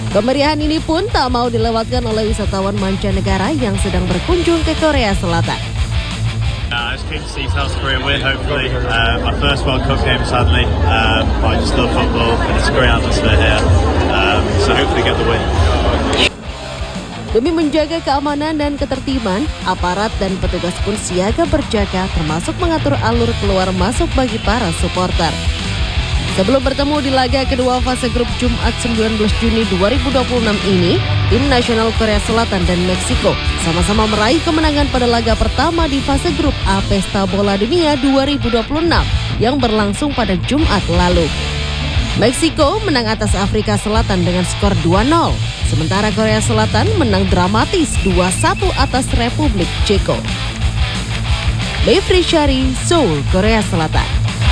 Kemeriahan ini pun tak mau dilewatkan oleh wisatawan mancanegara yang sedang berkunjung ke Korea Selatan. I was keen to see South Korea win, hopefully. My first World Cup game, sadly. I just love football and it's a great atmosphere here. So hopefully get the win. Demi menjaga keamanan dan ketertiban, aparat dan petugas pun siaga berjaga termasuk mengatur alur keluar masuk bagi para supporter. Sebelum bertemu di laga kedua fase grup Jumat 19 Juni 2026 ini, tim nasional Korea Selatan dan Meksiko sama-sama meraih kemenangan pada laga pertama di fase grup A Pesta Bola Dunia 2026 yang berlangsung pada Jumat lalu. Meksiko menang atas Afrika Selatan dengan skor 2-0, sementara Korea Selatan menang dramatis 2-1 atas Republik Ceko. Mevri Syari, Seoul, Korea Selatan.